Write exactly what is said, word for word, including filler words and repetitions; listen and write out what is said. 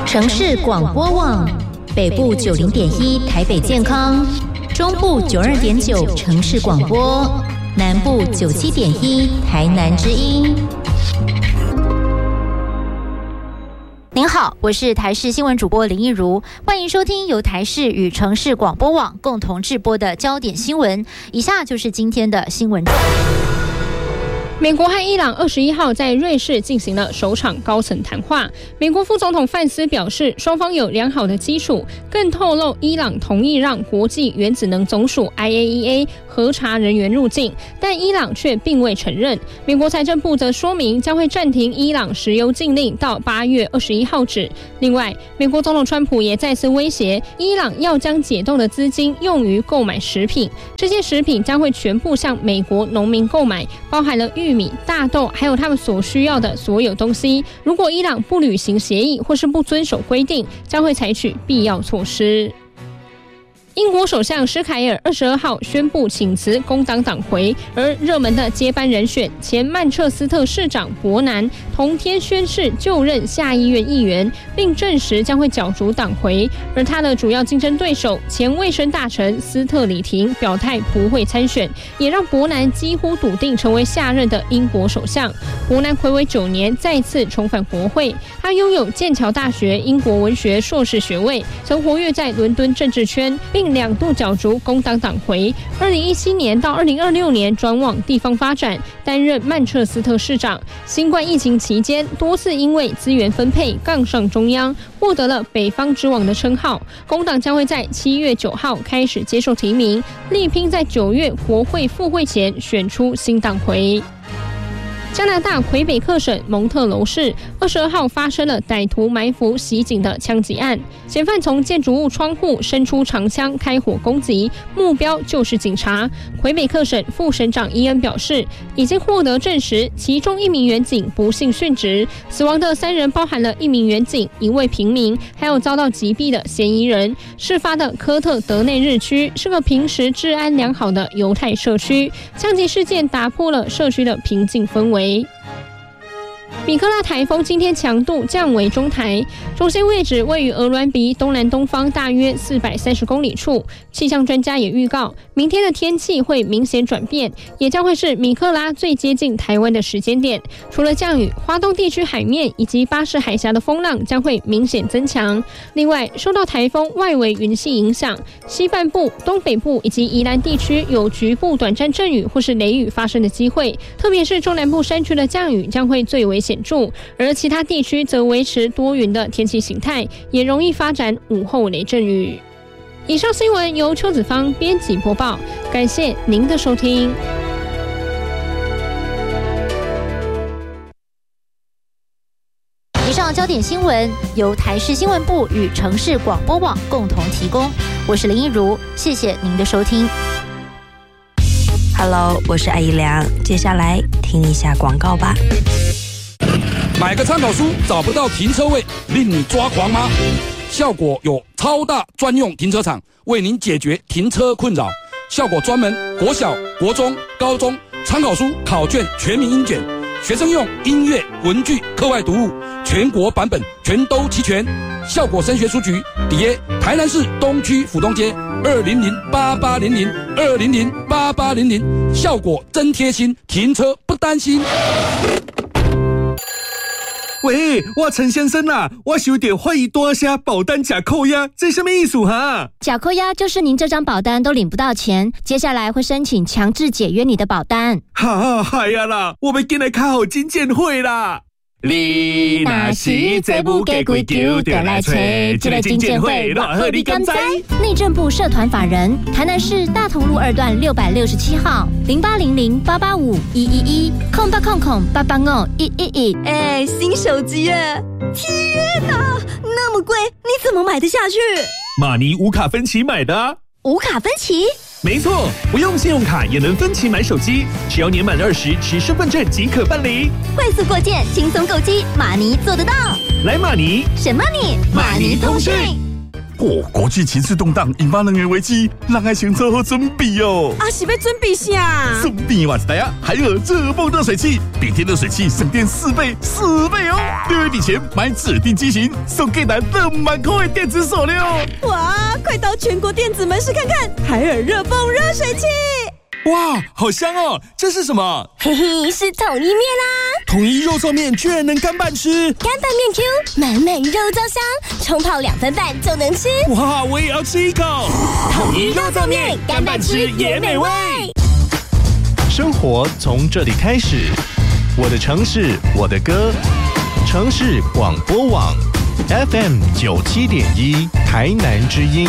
城市广播网，北部九零点一台北健康，中部九二点九城市广播，南部九七点一台南之音。您好，我是台视新闻主播林一如，欢迎收听由台视与城市广播网共同制播的焦点新闻。以下就是今天的新闻。 美国和伊朗二十一号在瑞士进行了首场高层谈话。美国副总统范斯表示，双方有良好的基础，更透露伊朗同意让国际原子能总署 I A E A 核查人员入境，但伊朗却并未承认。美国财政部则说明将会暂停伊朗石油禁令到八月二十一号止。另外，美国总统川普也再次威胁伊朗要将解冻的资金用于购买食品，这些食品将会全部向美国农民购买，包含了玉米、大豆，还有他们所需要的所有东西。如果伊朗不履行协议或是不遵守规定，将会采取必要措施。英国首相施凯尔二十二号宣布请辞工党党魁，而热门的接班人选前曼彻斯特市长伯南同天宣誓就任下议院议员，并证实将会角逐党魁。而他的主要竞争对手前卫生大臣斯特里廷表态不会参选，也让伯南几乎笃定成为下任的英国首相。伯南睽违九年再次重返国会，他拥有剑桥大学英国文学硕士学位，曾活跃在伦敦政治圈，并两度角逐工党党魁。二零一七年到二零二六年转往地方发展，担任曼彻斯特市长。新冠疫情期间，多次因为资源分配杠上中央，获得了北方之王的称号。工党将会在七月九号开始接受提名，力拼在九月国会复会前选出新党魁。加拿大魁北克省蒙特娄市二十二号发生了歹徒埋伏袭警的枪击案，嫌犯从建筑物窗户伸出长枪开火攻击，目标就是警察。魁北克省副省长伊恩表示，已经获得证实，其中一名员警不幸殉职，死亡的三人包含了一名员警、一位平民，还有遭到击毙的嫌疑人。事发的科特德内日区是个平时治安良好的犹太社区，枪击事件打破了社区的平静氛围。米克拉台风今天强度降为中台，中心位置位于鹅銮鼻东南东方大约四百三十公里处。气象专家也预告，明天的天气会明显转变，也将会是米克拉最接近台湾的时间点。除了降雨，华东地区海面以及巴士海峡的风浪将会明显增强。另外，受到台风外围云系影响，西半部、东北部以及宜兰地区有局部短暂阵雨或是雷雨发生的机会，特别是中南部山区的降雨将会最为显著，而其他地区则维持多云的天气形态，也容易发展午后雷阵雨。以上新闻由邱子芳编辑播报，感谢您的收听。 以上焦点新闻由台视新闻部与城市广播网共同提供，我是林一如，谢谢您的收听。 Hello， 我是艾怡良，接下来听一下广告吧。 买个参考书找不到停车位，令你抓狂吗？效果有超大专用停车场，为您解决停车困扰。效果专门国小、国中、高中参考书、考卷全民英检，学生用音乐、文具、课外读物，全国版本全都齐全。效果升学书局底耶台南市东区府东街二零零八八零零二零零八八零零，效果真贴心，停车不担心。 喂，我陈先生啊，我有点怀疑多下保单假扣押，这什么意思哈？ 假扣押就是您这张保单都领不到钱，接下来会申请强制解约你的保单。 哈，嗨呀啦，我们进来开好金鉴会啦。你若是这不给规矩，就来找这个金鉴会，偌好你敢知？ 内政部社团法人台南市大同路二段六百六十七号零八零零八八五一一一空八空空八八五一一一。 哎，新手机耶！天哪，那么贵，你怎么买得下去？ 马尼无卡分期买的啊。 无卡分期？ 没错，不用信用卡也能分期买手机，只要年满二十持身份证即可办理。 快速过件，轻松购机，马尼做得到。 来马尼， 什么你？ 马尼通讯。 哦，国际情势动荡，引发能源危机，让爱先做好准备哦。 啊，是要准备啥？ 顺便话一台啊，海尔热泵热水器，每天热水器省电四倍，四倍哦！六月底前买指定机型，送给咱两万块的电子锁链哦！ 哇，快到全国电子门市看看，海尔热泵热水器。 哇，好香哦！这是什么？ 嘿嘿，是统一面啦！ 统一肉燥面居然能干拌吃， 干拌面 Q， 满满肉燥香，冲泡两分半就能吃。 哇，我也要吃一口！ 统一肉燥面，干拌吃也美味。 生活从这里开始，我的城市，我的歌，城市广播网 F M 九七点一，台南之音。